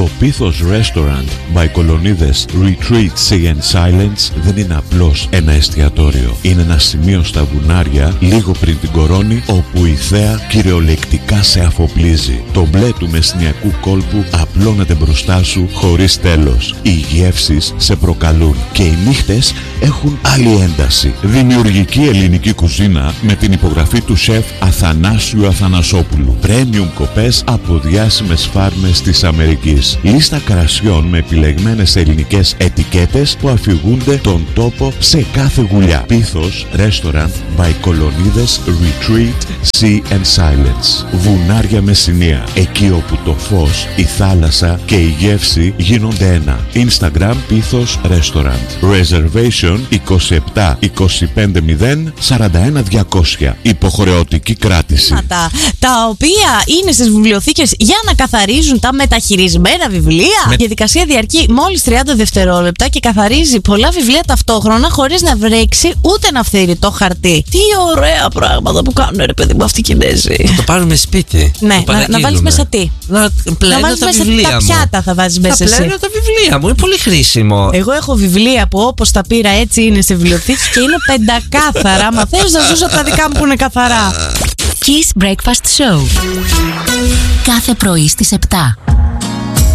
Το Πίθος Restaurant by Κολονίδες Retreat Sea and Silence δεν είναι απλώς ένα εστιατόριο. Είναι ένα σημείο στα βουνάρια λίγο πριν την Κορώνη, όπου η θέα κυριολεκτικά σε αφοπλίζει. Το μπλε του μεσνιακού κόλπου απλώνεται μπροστά σου χωρίς τέλος. Οι γεύσεις σε προκαλούν και οι νύχτες έχουν άλλη ένταση. Δημιουργική ελληνική κουζίνα με την υπογραφή του σεφ Αθανάσιου Αθανασόπουλου. Premium κοπές από διάσημες φάρμες της Αμερικής. Λίστα κρασιών με επιλεγμένες ελληνικές ετικέτες που αφηγούνται τον τόπο σε κάθε γουλιά. Πίθος Restaurant by Κολονίδες Retreat Sea and Silence. Βουνάρια Μεσσηνία. Εκεί όπου το φως, η θάλασσα και η γεύση γίνονται ένα. Instagram Πίθος Restaurant. Reservation 27 25 0 41 200. Υποχρεωτική κράτηση. Τα οποία είναι στις βιβλιοθήκες για να καθαρίζουν τα μεταχειρισμένα βιβλία. Η διαδικασία διαρκεί μόλις 30 δευτερόλεπτα και καθαρίζει πολλά βιβλία ταυτόχρονα χωρίς να βρέξει ούτε ένα αυθαίρετο χαρτί. Τι ωραία πράγματα που κάνουν, ρε παιδί μου, αυτοί οι Κινέζοι. Θα το πάρουμε σπίτι. Ναι, να βάλεις μέσα τι. Να βάλεις τα μέσα βιβλία τα μου. πιάτα, θα βάζεις μέσα εσύ. Θα πλένω τα βιβλία μου, είναι πολύ χρήσιμο. Εγώ έχω βιβλία που όπως τα πήρα έτσι είναι σε βιβλιοθήκη και είναι πεντακάθαρα. Μα θες να ζήσω από τα δικά μου που είναι καθαρά. Kiss Breakfast Show. Κάθε πρωί στις 7.